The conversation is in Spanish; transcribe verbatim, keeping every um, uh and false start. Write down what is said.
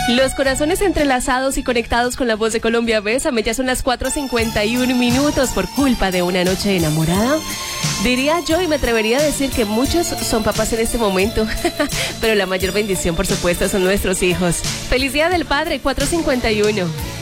Los corazones entrelazados y conectados con la voz de Colombia Bésame, ya son las cuatro cincuenta y uno minutos por culpa de una noche enamorada. Diría yo y me atrevería a decir que muchos son papás en este momento, pero la mayor bendición, por supuesto, son nuestros hijos. Feliz Día del Padre, cuatro cincuenta y uno.